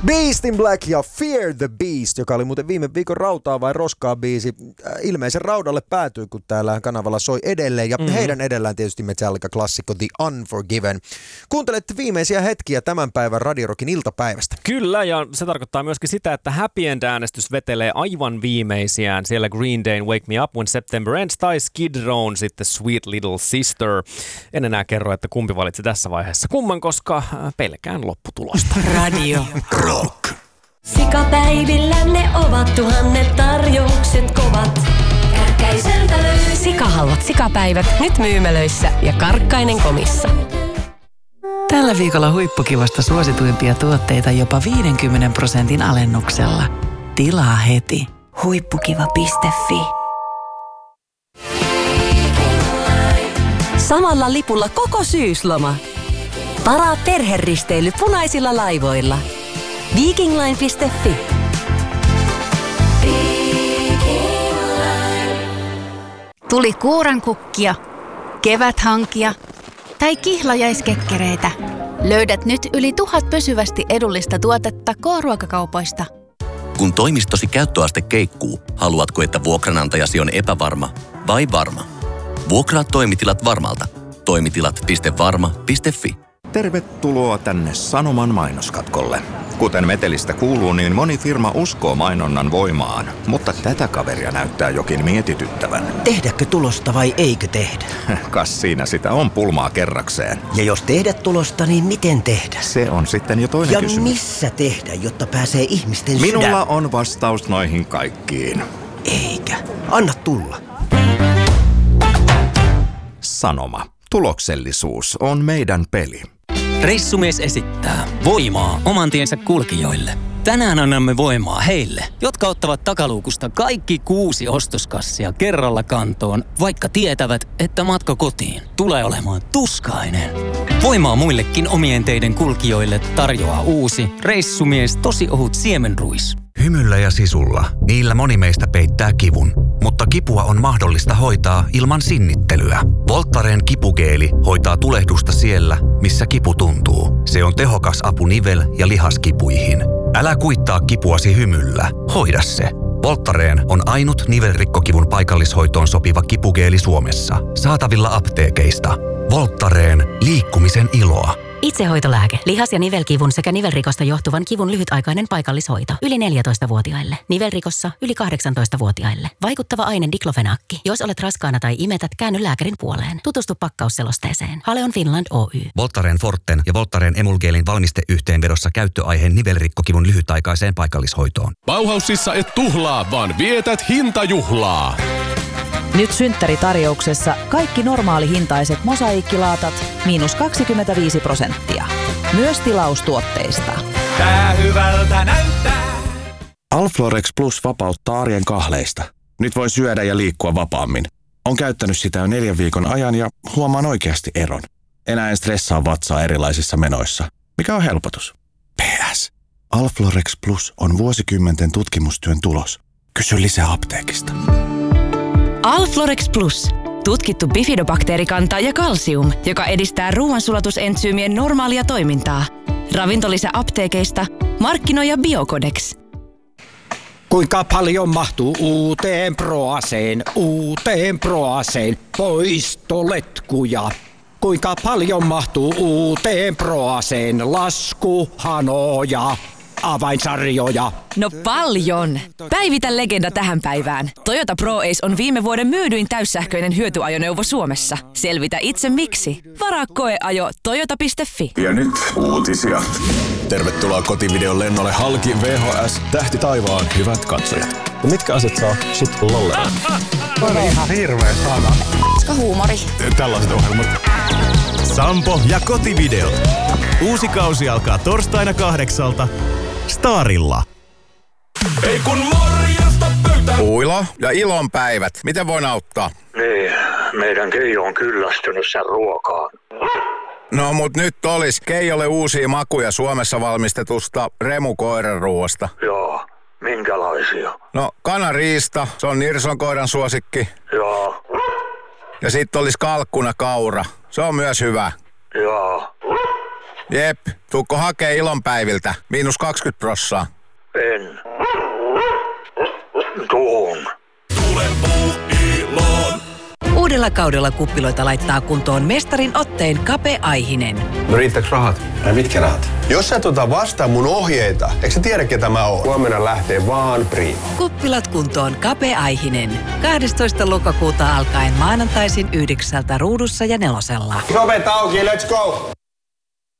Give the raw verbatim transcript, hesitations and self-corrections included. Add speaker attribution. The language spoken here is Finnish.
Speaker 1: Beast in Black ja Fear the Beast, joka oli muuten viime viikon Rautaa vai Roskaa biisi. Ilmeisen raudalle päätyi, kun täällä kanavalla soi edelleen. Ja mm-hmm. heidän edellään tietysti Metallica-klassikko The Unforgiven. Kuuntelette viimeisiä hetkiä tämän päivän Radio Rockin iltapäivästä.
Speaker 2: Kyllä, ja se tarkoittaa myöskin sitä, että Happy End-äänestys vetelee aivan viimeisiään. Siellä Green Day Wake Me Up When September Ends tai Skid Rown sitten Sweet Little Sister. En enää kerro, että kumpi valitsi tässä vaiheessa kumman, koska pelkään lopputulosta.
Speaker 3: Radio Rock. Sikapäivillä ne ovat tuhannet tarjoukset kovat. Kärkäiseltä löytyy
Speaker 4: Sikahalvat sikapäivät nyt myymälöissä ja Karkkainen komissa.
Speaker 5: Tällä viikolla huippukivasta suosituimpia tuotteita jopa viidenkymmenen prosentin alennuksella. Tilaa heti.
Speaker 4: Huippukiva piste fi. Samalla lipulla koko syysloma. Varaa perheristeily punaisilla laivoilla. Vikingline piste fi.
Speaker 6: Tuli kuurankukkia, keväthankia tai kihlajaiskekkereitä. Löydät nyt yli tuhat pysyvästi edullista tuotetta K-ruokakaupoista.
Speaker 7: Kun toimistosi käyttöaste keikkuu, haluatko, että vuokranantajasi on epävarma vai varma? Vuokraa toimitilat Varmalta. Toimitilat piste varma piste fi.
Speaker 8: Tervetuloa tänne Sanoman mainoskatkolle. Kuten metelistä kuuluu, niin moni firma uskoo mainonnan voimaan, mutta tätä kaveria näyttää jokin mietityttävän.
Speaker 9: Tehdäkö tulosta vai eikö tehdä?
Speaker 8: Kas siinä sitä on pulmaa kerrakseen.
Speaker 9: Ja jos tehdä tulosta, niin miten tehdä?
Speaker 8: Se on sitten jo toinen
Speaker 9: ja
Speaker 8: kysymys.
Speaker 9: Ja missä tehdä, jotta pääsee ihmisten
Speaker 8: Minulla
Speaker 9: sydän?
Speaker 8: on vastaus noihin kaikkiin.
Speaker 9: Eikä. Anna tulla.
Speaker 8: Sanoma. Tuloksellisuus on meidän peli.
Speaker 10: Reissumies esittää voimaa oman tiensä kulkijoille. Tänään annamme voimaa heille, jotka ottavat takaluukusta kaikki kuusi ostoskassia kerralla kantoon, vaikka tietävät, että matka kotiin tulee olemaan tuskainen. Voimaa muillekin omien teiden kulkijoille tarjoaa uusi Reissumies tosi ohut siemenruis.
Speaker 11: Hymyllä ja sisulla. Niillä moni meistä peittää kivun. Mutta kipua on mahdollista hoitaa ilman sinnittelyä. Voltaren kipugeeli hoitaa tulehdusta siellä, missä kipu tuntuu. Se on tehokas apu nivel- ja lihaskipuihin. Älä kuittaa kipuasi hymyllä. Hoida se. Voltaren on ainut nivelrikkokivun paikallishoitoon sopiva kipugeeli Suomessa. Saatavilla apteekeista. Voltaren. Liikkumisen iloa.
Speaker 4: Itsehoitolääke. Lihas- ja nivelkivun sekä nivelrikosta johtuvan kivun lyhytaikainen paikallishoito. Yli neljätoistavuotiaille. Nivelrikossa yli kahdeksantoistavuotiaille. Vaikuttava aine diklofenaakki. Jos olet raskaana tai imetät, käänny lääkärin puoleen. Tutustu pakkausselosteeseen. Haleon Finland Oy.
Speaker 11: Voltaren Forten ja Voltaren Emulgeelin valmisteyhteenvedossa käyttöaiheen nivelrikkokivun lyhytaikaiseen paikallishoitoon.
Speaker 12: Bauhausissa et tuhlaa, vaan vietät hintajuhlaa.
Speaker 13: Nyt synttäritarjouksessa kaikki normaalihintaiset mosaiikkilaatat miinus kaksikymmentäviisi prosenttia. Myös tilaustuotteista.
Speaker 14: Tää hyvältä näyttää.
Speaker 15: Alflorex Plus vapauttaa arjen kahleista. Nyt voi syödä ja liikkua vapaammin. On käyttänyt sitä jo neljän viikon ajan ja huomaan oikeasti eron. Enää en stressaa vatsaa erilaisissa menoissa. Mikä on helpotus? P S. Alflorex Plus on vuosikymmenten tutkimustyön tulos. Kysy lisää apteekista.
Speaker 13: Alflorex Plus. Tutkittu bifidobakteerikanta ja kalsium, joka edistää ruoansulatusentsyymien normaalia toimintaa. Ravintolisä apteekeista. Markkinoija Biocodex.
Speaker 16: Kuinka paljon mahtuu uuteen Proaseen, uuteen Proaseen poistoletkuja? Kuinka paljon mahtuu uuteen Proaseen laskuhanoja, avainsarjoja?
Speaker 13: No paljon! Päivitä legenda tähän päivään. Toyota Pro Ace on viime vuoden myydyin täyssähköinen hyötyajoneuvo Suomessa. Selvitä itse miksi. Varaa koeajo toyota piste fi.
Speaker 12: Ja nyt uutisia. Tervetuloa kotivideon lennolle halki V H S Tähti taivaan, hyvät katsojat. Ja mitkä aset saa sut lolleen?
Speaker 17: On ihan hirveä sana.
Speaker 6: Koska huumori.
Speaker 12: Tällaiset ohjelmat. Sampo ja kotivideot. Uusi kausi alkaa torstaina kahdeksalta Starilla.
Speaker 14: Ei kun morjesta pöytään.
Speaker 8: Uilo ja ilon päivät. Miten voin auttaa?
Speaker 18: Niin, meidän Keijo on kyllästynyt sen ruokaan.
Speaker 8: No mut nyt olis Keijolle uusia makuja Suomessa valmistetusta Remu koiranruoasta.
Speaker 18: Joo, minkälaisia?
Speaker 8: No kanariista, se on Nirson koiran suosikki.
Speaker 18: Joo.
Speaker 8: Ja sit olis kalkkuna kaura, se on myös hyvä.
Speaker 18: Joo.
Speaker 8: Jep, tuukko hakee ilonpäiviltä? Miinus kaksikymmentä prossaa.
Speaker 18: En. Tuun.
Speaker 14: Tule puuiloon.
Speaker 13: Uudella kaudella kuppiloita laittaa kuntoon mestarin otteen Kape Aihinen.
Speaker 12: No riittääks rahat? Ai mitkä rahat? Jos sä et ota vastaan mun ohjeita, eikö sä tiedä ketä mä oon? Huomenna lähtee vaan Prima.
Speaker 13: Kuppilat kuntoon Kape Aihinen. kahdestoista lokakuuta alkaen maanantaisin yhdeksältä Ruudussa ja Nelosella.
Speaker 12: Sovet auki, let's go!